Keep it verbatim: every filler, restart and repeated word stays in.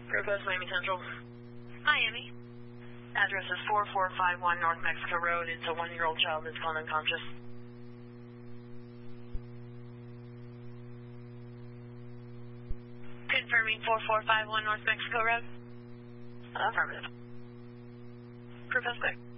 Provost Miami Central. Miami. Address is four four five one North Mexico Road. It's a one-year-old child that's gone unconscious. Confirming four four five one North Mexico Road. Affirmative. Provost Quick.